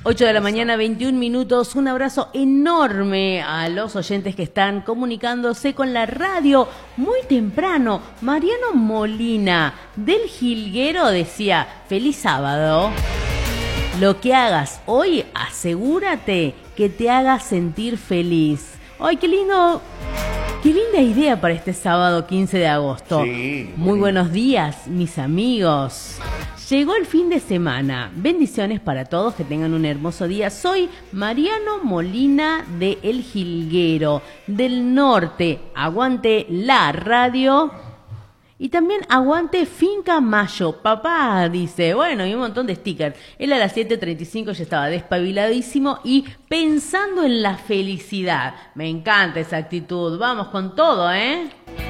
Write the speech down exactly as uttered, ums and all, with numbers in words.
ocho de la mañana, veintiún minutos. Un abrazo enorme a los oyentes que están comunicándose con la radio muy temprano. Mariano Molina del Jilguero decía, feliz sábado. Lo que hagas hoy, asegúrate que te haga sentir feliz. ¡Ay, qué lindo! Qué linda idea para este sábado quince de agosto. Sí, muy bonito. buenos días, mis amigos. Llegó el fin de semana. Bendiciones para todos, que tengan un hermoso día. Soy Mariano Molina de El Jilguero, del norte. Aguante la radio. Y también aguante Finca Mayo. Papá dice, bueno, y un montón de stickers. Él a las siete treinta y cinco ya estaba despabiladísimo y pensando en la felicidad. Me encanta esa actitud. Vamos con todo, ¿eh?